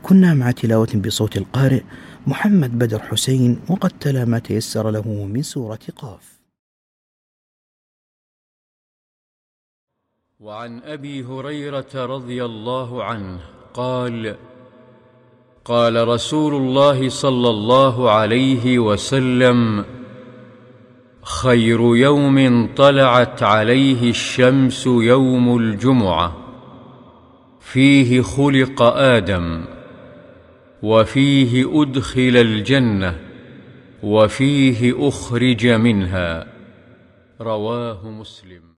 كنا مع تلاوة بصوت القارئ محمد بدر حسين، وقد تلا ما تيسر له من سورة قاف. وعن أبي هريرة رضي الله عنه قال: قال رسول الله صلى الله عليه وسلم: خير يوم طلعت عليه الشمس يوم الجمعة، فيه خلق آدم، وفيه أدخل الجنة، وفيه أخرج منها. رواه مسلم.